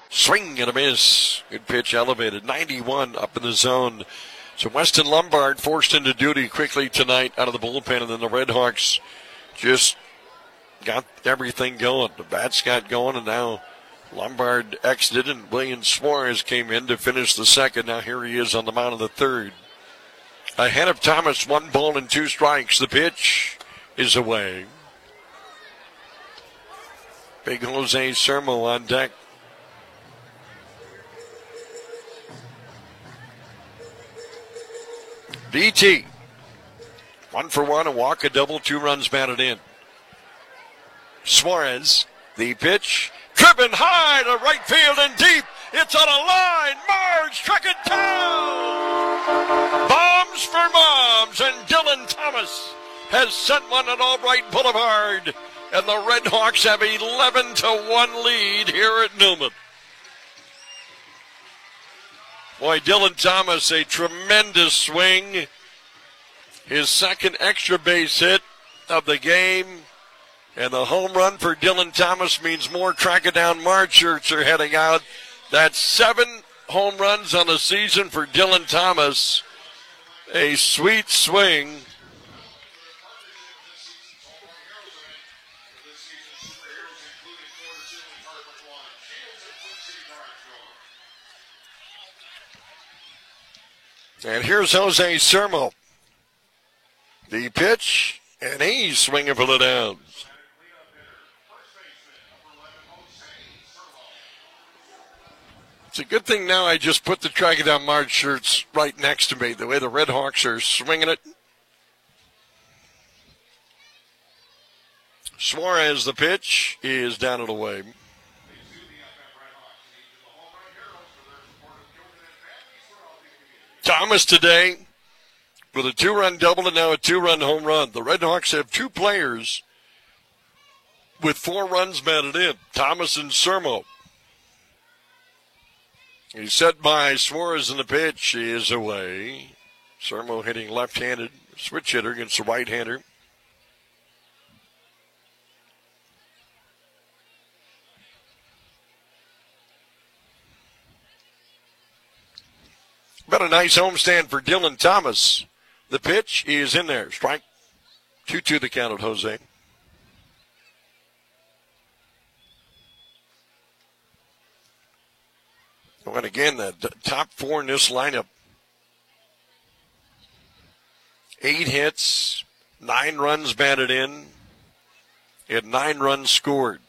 Swing and a miss. Good pitch elevated. 91 up in the zone. So Weston Lombard forced into duty quickly tonight out of the bullpen, and then the Redhawks just got everything going. The bats got going, and now Lombard exited, and William Suarez came in to finish the second. Now here he is on the mound of the third. Ahead of Thomas, 1 ball and 2 strikes. The pitch is away. Big Jose Sermo on deck. BT. 1 for 1, a walk, a double, 2 runs batted in. Suarez, the pitch, driven high to right field and deep. It's on a line. Marge struck it down. Bombs for moms, and Dylan Thomas has sent one at Albright Boulevard, and the Redhawks have 11-1 lead here at Newman. Boy, Dylan Thomas, a tremendous swing. His second extra base hit of the game. And the home run for Dylan Thomas means more track-it-down March shirts are heading out. That's 7 home runs on the season for Dylan Thomas. A sweet swing. And here's Jose Sermo. The pitch, and he's swinging for the downs. It's a good thing now I just put the Track It Down March shirts right next to me, the way the Redhawks are swinging it. Suarez, the pitch, is down and away. Thomas today with a 2-run double and now a 2-run home run. The Redhawks have 2 players with 4 runs batted in, Thomas and Sermo. He's set by Suarez in the pitch. He is away. Sermo hitting left-handed, switch hitter against the right-hander. But a nice homestand for Dylan Thomas. The pitch is in there. Strike 2-2 the count at Jose. And again, the top 4 in this lineup. 8 hits, 9 runs batted in, and 9 runs scored.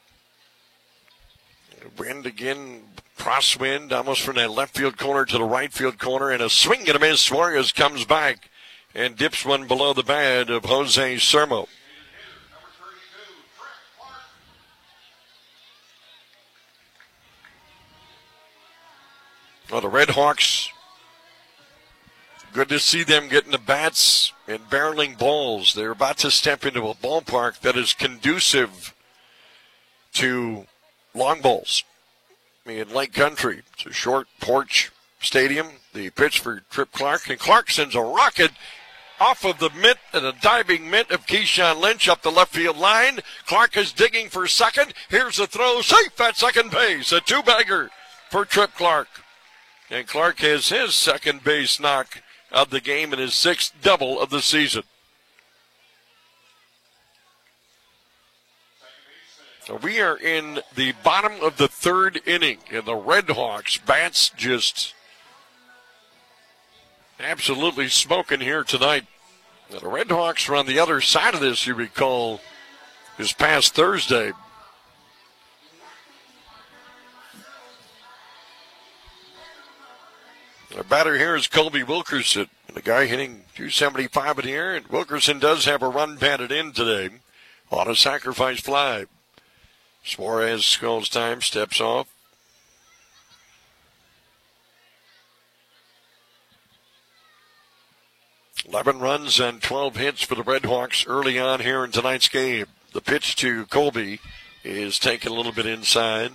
Wind again, crosswind, almost from that left field corner to the right field corner, and a swing and a miss. Suarez comes back and dips one below the bat of Jose Sermo. Well, the Redhawks, good to see them getting the bats and barreling balls. They're about to step into a ballpark that is conducive to long balls. In Lake Country, it's a short porch stadium. The pitch for Trip Clark, and Clark sends a rocket off of the mitt and a diving mitt of Keyshawn Lynch up the left field line. Clark is digging for second. Here's the throw, safe at second base. A 2-bagger for Trip Clark. And Clark has his second base knock of the game and his 6th double of the season. So we are in the bottom of the 3rd inning, and the Redhawks bats just absolutely smoking here tonight. Now, the Redhawks were on the other side of this, you recall, this past Thursday. The batter here is Colby Wilkerson, the guy hitting .275 in the air, and Wilkerson does have a run batted in today on a sacrifice fly. Suarez calls time, steps off. $11 runs and 12 hits for the Redhawks early on here in tonight's game. The pitch to Colby is taken a little bit inside.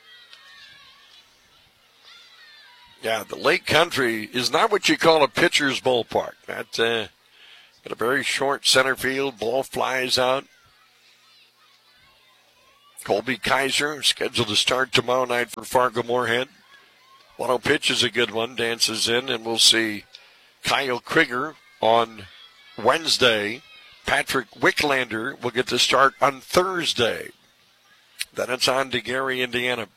Yeah, the Lake Country is not what you call a pitcher's ballpark. That's got a very short center field. Ball flies out. Colby Kaiser scheduled to start tomorrow night for Fargo-Moorhead. 1-0 pitch is a good one. Dances in, and we'll see Kyle Krieger on Wednesday. Patrick Wicklander will get to start on Thursday. Then it's on to Gary, Indiana.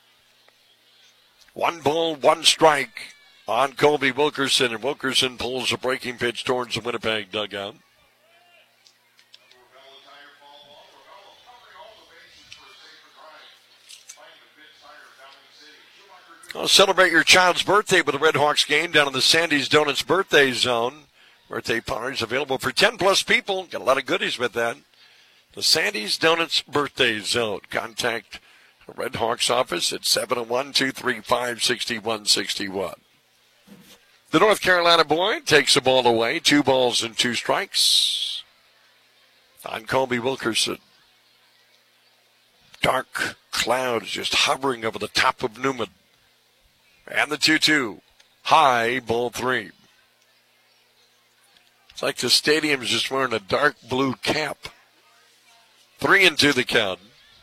1 ball, 1 strike on Colby Wilkerson, and Wilkerson pulls a breaking pitch towards the Winnipeg dugout. Celebrate your child's birthday with a Red Hawks game down in the Sandy's Donuts Birthday Zone. Birthday parties available for 10-plus people. Got a lot of goodies with that. The Sandy's Donuts Birthday Zone. Contact the Red Hawks office at 701-235-6161. The North Carolina boy takes the ball away. 2 balls and 2 strikes on Colby Wilkerson. Dark clouds just hovering over the top of Newman. And the 2-2. High, ball 3. It's like the stadium's just wearing a dark blue cap. 3-2 the count.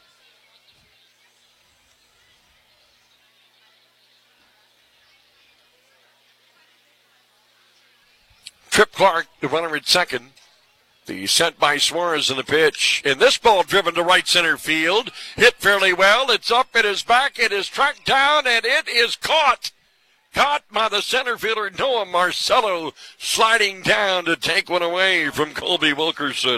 Trip Clark, the runner at second. The set by Suarez in the pitch. And this ball driven to right center field. Hit fairly well. It's up, it is back, it is tracked down, and it is caught. Caught by the center fielder, Noah Marcello, sliding down to take one away from Colby Wilkerson.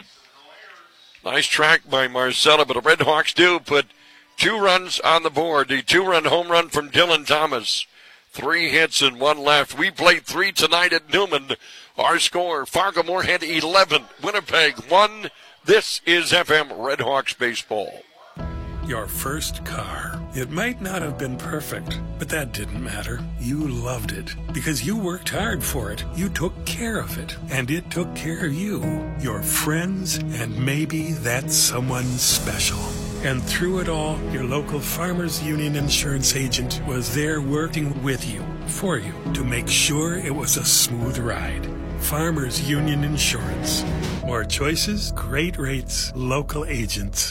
Nice track by Marcello, but the Red Hawks do put 2 runs on the board. The 2-run home run from Dylan Thomas. 3 hits and 1 left. We played 3 tonight at Newman. Our score, Fargo-Moorhead 11, Winnipeg 1. This is FM Red Hawks baseball. Your first car. It might not have been perfect, but that didn't matter. You loved it because you worked hard for it. You took care of it, and it took care of you, your friends, and maybe that someone special. And through it all, your local Farmers Union insurance agent was there working with you, for you, to make sure it was a smooth ride. Farmers Union Insurance. More choices, great rates, local agents.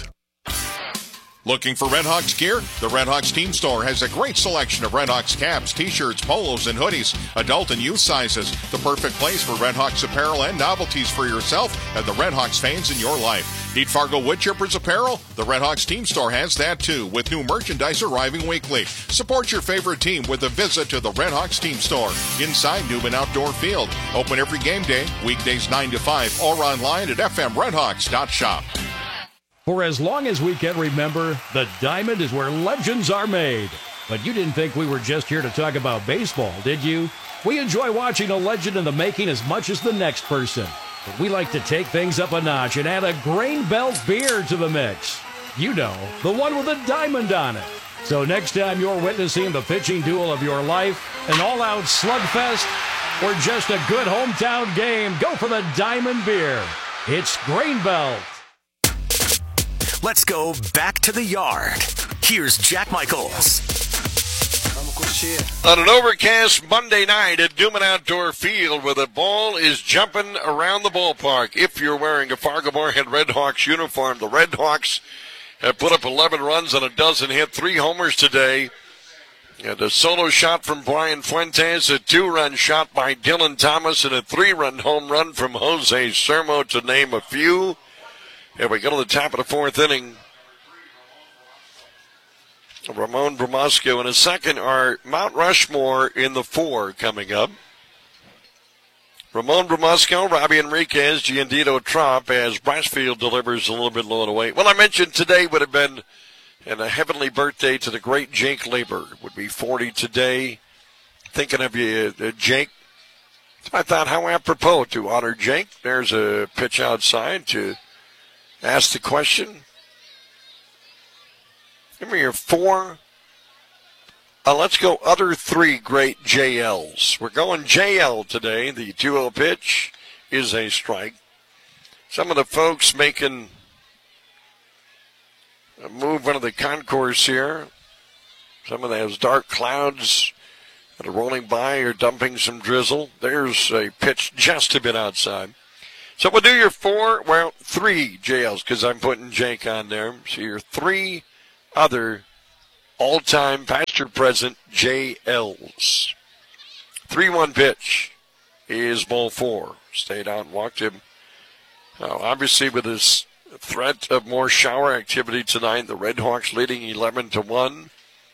Looking for Red Hawks gear? The Red Hawks Team Store has a great selection of Red Hawks caps, t-shirts, polos, and hoodies, adult and youth sizes. The perfect place for Red Hawks apparel and novelties for yourself and the Red Hawks fans in your life. Need Fargo Woodchippers apparel? The Red Hawks Team Store has that too, with new merchandise arriving weekly. Support your favorite team with a visit to the Red Hawks Team Store inside Newman Outdoor Field. Open every game day, weekdays 9 to 5, or online at fmredhawks.shop. For as long as we can remember, the Diamond is where legends are made. But you didn't think we were just here to talk about baseball, did you? We enjoy watching a legend in the making as much as the next person. But we like to take things up a notch and add a Grain Belt beer to the mix. You know, the one with a diamond on it. So next time you're witnessing the pitching duel of your life, an all-out slugfest, or just a good hometown game, go for the Diamond beer. It's Grain Belt. Let's go back to the yard. Here's Jack Michaels. On an overcast Monday night at Newman Outdoor Field, where the ball is jumping around the ballpark. If you're wearing a Fargo-Moorhead Red Hawks uniform, the Red Hawks have put up 11 runs on a dozen, hit 3 homers today. And a solo shot from Brian Fuentes, a 2-run shot by Dylan Thomas, and a 3-run home run from Jose Sermo, to name a few. Here we go to the top of the 4th inning. Ramon Bromasco in a second. Our Mount Rushmore in the 4 coming up. Ramon Bromasco, Robbie Enriquez, Giandito Trop, as Brassfield delivers a little bit low and away. Well, I mentioned today would have been a heavenly birthday to the great Jake Labor. Would be 40 today. Thinking of you, Jake. I thought, how apropos to honor Jake. There's a pitch outside to ask the question. Give me your 4. Let's go other 3 great JLs. We're going JL today. The 2-0 pitch is a strike. Some of the folks making a move into the concourse here. Some of those dark clouds that are rolling by are dumping some drizzle. There's a pitch just a bit outside. So we'll do your three JLs, because I'm putting Jake on there. So your three other all-time past or present JLs. 3-1 pitch is ball 4. Stayed out and walked him. Obviously, with his threat of more shower activity tonight, the Red Hawks leading 11-1.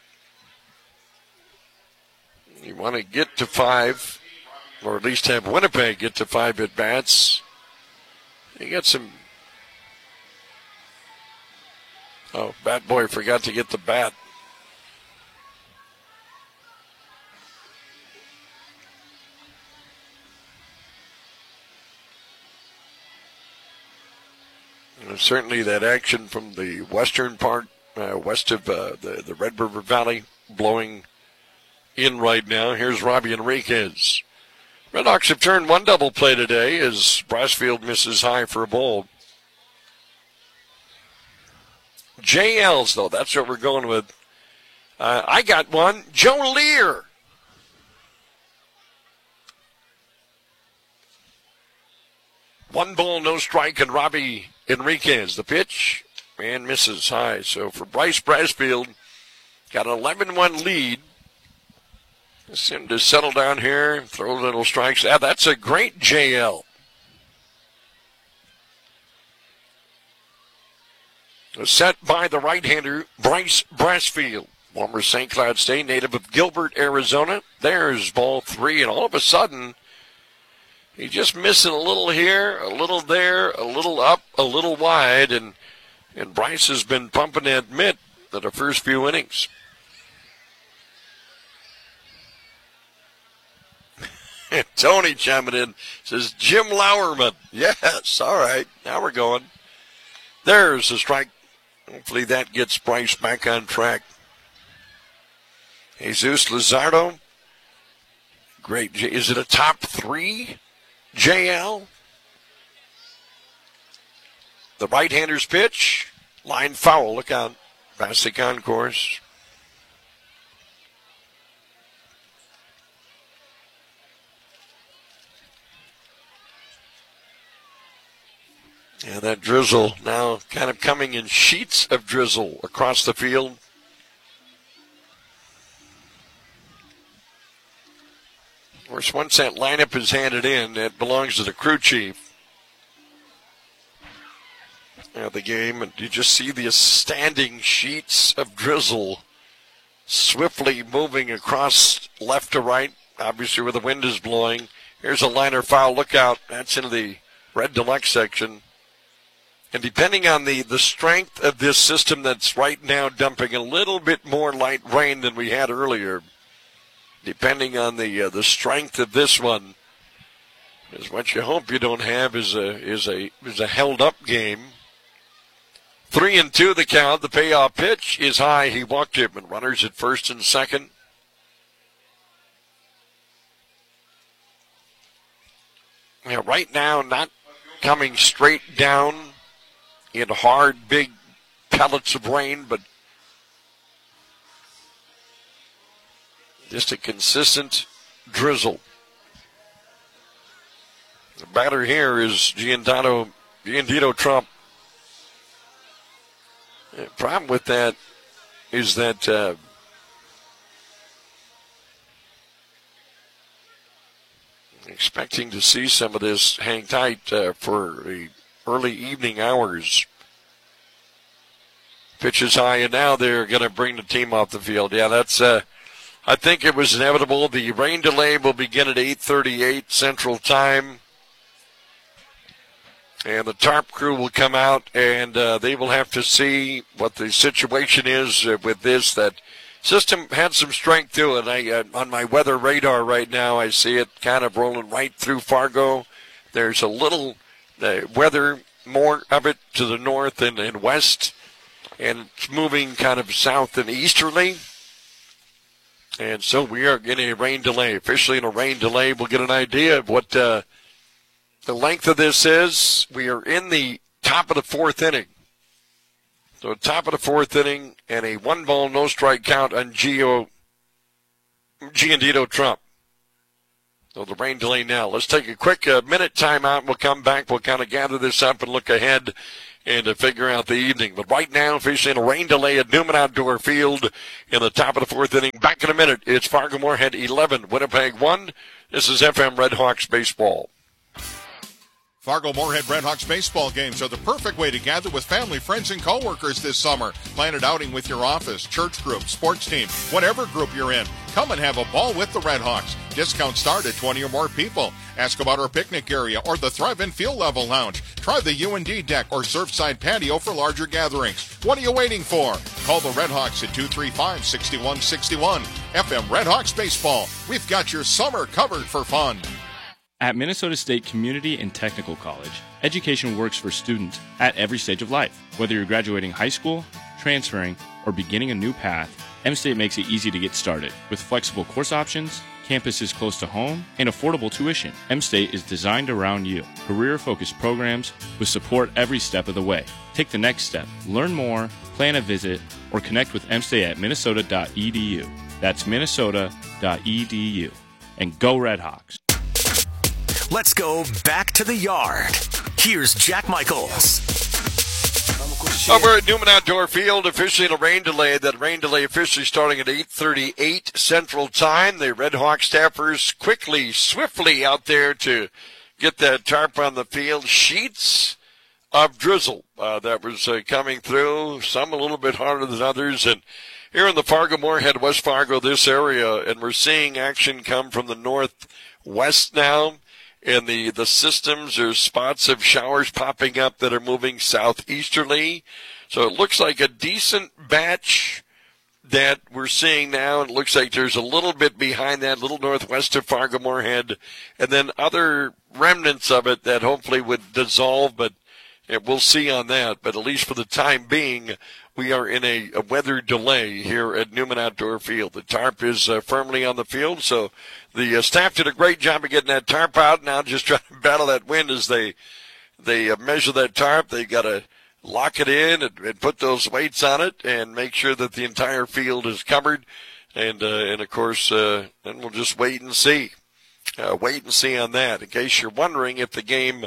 You want to get to 5, or at least have Winnipeg get to 5 at-bats. You got some... Oh, Bat Boy forgot to get the bat. Certainly that action from the western part, west of the Red River Valley, blowing in right now. Here's Robbie Enriquez. Red Hawks have turned one double play today as Brassfield misses high for a ball. JLs, though, that's what we're going with. I got one. Joe Lear. One ball, no strike, and Robbie Enriquez. The pitch, and misses high. So for Bryce Brassfield, got an 11-1 lead. Just him to settle down here, throw little strikes. That's a great JL. Set by the right-hander, Bryce Brassfield. Former St. Cloud State, native of Gilbert, Arizona. There's ball 3, and all of a sudden, he's just missing a little here, a little there, a little up, a little wide, and Bryce has been pumping that mitt for the first few innings. Tony chiming in, says Jim Lauerman. Yes, all right, now we're going. There's a strike. Hopefully that gets Bryce back on track. Jesus Luzardo. Great. Is it a top 3 JL? The right-hander's pitch. Line foul. Look out. Past the concourse. Yeah, that drizzle now kind of coming in sheets of drizzle across the field. Of course, once that lineup is handed in, it belongs to the crew chief. The game, and you just see the standing sheets of drizzle swiftly moving across left to right, obviously where the wind is blowing. Here's a liner foul. Look out. That's into the red deluxe section. And depending on the strength of this system that's right now dumping a little bit more light rain than we had earlier, depending on the strength of this one, is what you hope you don't have is a held up game. 3-2 the count. The payoff pitch is high. He walked him, and runners at first and second. Right now, not coming straight down in hard, big pellets of rain, but just a consistent drizzle. The batter here is Giandito Trump. The problem with that is that expecting to see some of this hang tight for the early evening hours. Pitches high, and now they're going to bring the team off the field. Yeah, that's. I think it was inevitable. The rain delay will begin at 8:38 Central Time, and the tarp crew will come out, and they will have to see what the situation is with this. That system had some strength to it. On my weather radar right now, I see it kind of rolling right through Fargo. There's a little weather, more of it to the north and west, and it's moving kind of south and easterly. And so we are getting a rain delay. Officially in a rain delay, we'll get an idea of what the length of this is. We are in the top of the 4th inning. So top of the 4th inning, and a 1-ball, no strike count on Giandito Trump. So the rain delay now. Let's take a quick minute timeout. We'll come back. We'll kind of gather this up and look ahead and to figure out the evening. But right now, facing a rain delay at Newman Outdoor Field in the top of the fourth inning. Back in a minute. It's Fargo-Moorhead 11, Winnipeg 1. This is FM Redhawks Baseball. Fargo-Moorhead Redhawks baseball games are the perfect way to gather with family, friends, and coworkers this summer. Plan an outing with your office, church group, sports team, whatever group you're in. Come and have a ball with the Redhawks. Discounts start at 20 or more people. Ask about our picnic area or the Thrive-In Field Level Lounge. Try the U&D deck or Surfside patio for larger gatherings. What are you waiting for? Call the Redhawks at 235-6161. FM Redhawks Baseball. We've got your summer covered for fun. At Minnesota State Community and Technical College, education works for students at every stage of life. Whether you're graduating high school, transferring, or beginning a new path, M-State makes it easy to get started. With flexible course options, campuses close to home, and affordable tuition, M-State is designed around you. Career-focused programs with support every step of the way. Take the next step. Learn more, plan a visit, or connect with M-State at minnesota.edu. That's minnesota.edu. And go Redhawks. Let's go back to the yard. Here's Jack Michaels. Over at Newman Outdoor Field, officially in a rain delay. That rain delay officially starting at 8:38 Central Time. The Redhawk staffers quickly, swiftly out there to get that tarp on the field. Sheets of drizzle that was coming through, some a little bit harder than others. And here in the Fargo-Moorhead, West Fargo, this area, and we're seeing action come from the northwest now. And the systems, there's spots of showers popping up that are moving southeasterly. So it looks like a decent batch that we're seeing now. It looks like there's a little bit behind that, little northwest of Fargo-Moorhead, and then other remnants of it that hopefully would dissolve, but we'll see on that. But at least for the time being, we are in a weather delay here at Newman Outdoor Field. The tarp is firmly on the field, so the staff did a great job of getting that tarp out. Now just trying to battle that wind as they measure that tarp. They got to lock it in and put those weights on it and make sure that the entire field is covered. And of course, then we'll just wait and see. Wait and see on that. In case you're wondering if the game,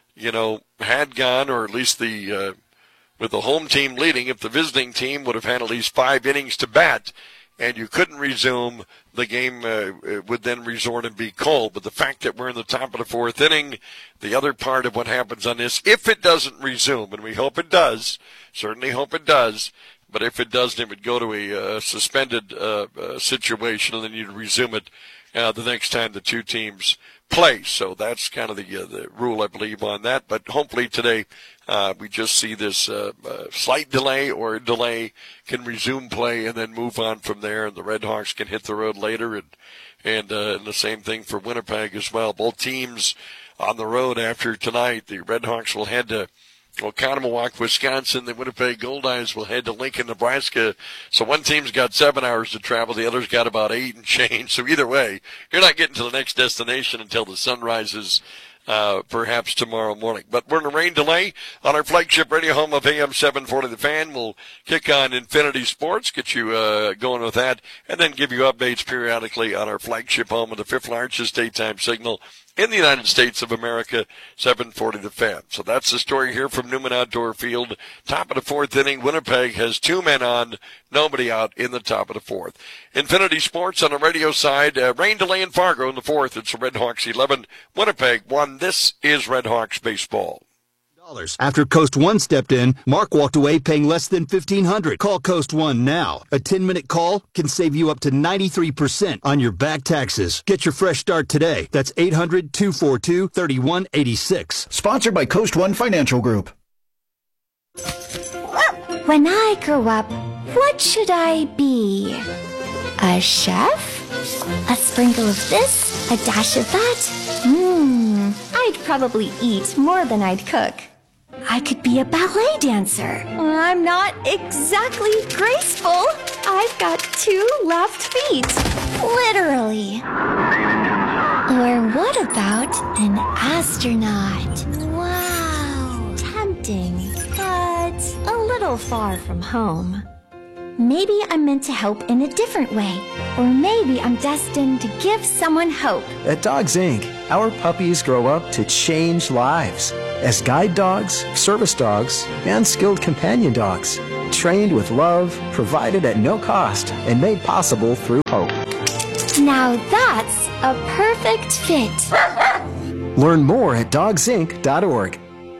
had gone, or at least with the home team leading, if the visiting team would have had at least 5 innings to bat and you couldn't resume, the game would then resort and be called. But the fact that we're in the top of the fourth inning, the other part of what happens on this, if it doesn't resume, and we hope it does, certainly hope it does, but if it doesn't, it would go to a suspended situation, and then you'd resume it the next time the two teams play. So that's kind of the rule, I believe, on that. But hopefully today we just see this slight delay or delay can resume play and then move on from there, and the Redhawks can hit the road later, and the same thing for Winnipeg as well. Both teams on the road after tonight. The Redhawks will head to Oconomowoc, Wisconsin. The Winnipeg Goldeyes will head to Lincoln, Nebraska. So one team's got 7 hours to travel. The other's got about 8 and change. So either way, you're not getting to the next destination until the sun rises, perhaps tomorrow morning. But we're in a rain delay on our flagship radio home of AM 740 The Fan. We'll kick on Infinity Sports, get you going with that, and then give you updates periodically on our flagship home of the fifth largest daytime signal in the United States of America, 740 The Fan. So that's the story here from Newman Outdoor Field. Top of the fourth inning, Winnipeg has 2 men on, nobody out in the top of the fourth. Infinity Sports on the radio side, rain delay in Fargo in the fourth. It's the Redhawks 11, Winnipeg 1. This is Redhawks baseball. After Coast One stepped in, Mark walked away paying less than $1,500. Call Coast One now. A 10-minute call can save you up to 93% on your back taxes. Get your fresh start today. That's 800-242-3186. Sponsored by Coast One Financial Group. When I grow up, what should I be? A chef? A sprinkle of this? A dash of that? I'd probably eat more than I'd cook. I could be a ballet dancer. I'm not exactly graceful. I've got 2 left feet. Literally. Or what about an astronaut? Wow. Tempting, but a little far from home. Maybe I'm meant to help in a different way. Or maybe I'm destined to give someone hope. At Dogs Inc., our puppies grow up to change lives as guide dogs, service dogs, and skilled companion dogs. Trained with love, provided at no cost, and made possible through hope. Now that's a perfect fit. Learn more at dogsinc.org.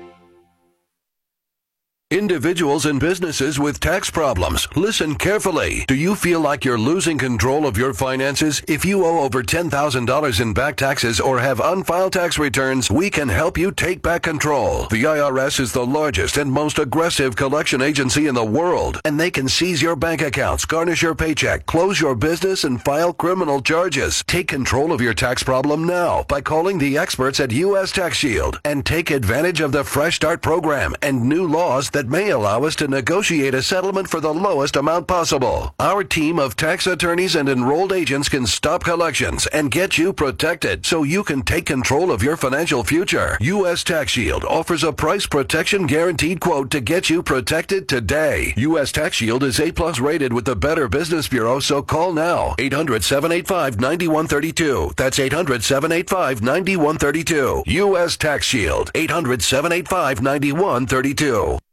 Individuals and businesses with tax problems, listen carefully. Do you feel like you're losing control of your finances? If you owe over $10,000 in back taxes or have unfiled tax returns, we can help you take back control. The IRS is the largest and most aggressive collection agency in the world, and they can seize your bank accounts, garnish your paycheck, close your business, and file criminal charges. Take control of your tax problem now by calling the experts at U.S. Tax Shield and take advantage of the Fresh Start program and new laws that may allow us to negotiate a settlement for the lowest amount possible. Our team of tax attorneys and enrolled agents can stop collections and get you protected so you can take control of your financial future. U.S. Tax Shield offers a price protection guaranteed quote to get you protected today. U.S. Tax Shield is A+ rated with the Better Business Bureau, so call now. 800-785-9132. That's 800-785-9132. U.S. Tax Shield. 800-785-9132.